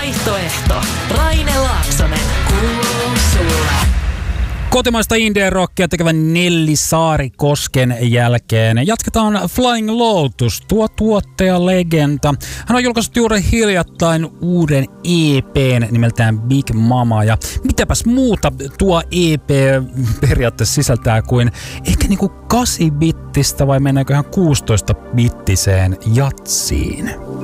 Vaihtoehto. Raine Laaksonen. Kuuluu sulle. Kotimaista indie-rockia tekevän Nelli Saarikosken jälkeen jatketaan Flying Lotus, tuo tuottajalegenda. Hän on julkaissut juuri hiljattain uuden EP:n nimeltään Big Mama. Ja mitäpäs muuta tuo EP periaatteessa sisältää kuin ehkä niinku 8-bittistä vai mennäänkö ihan 16-bittiseen jatsiin?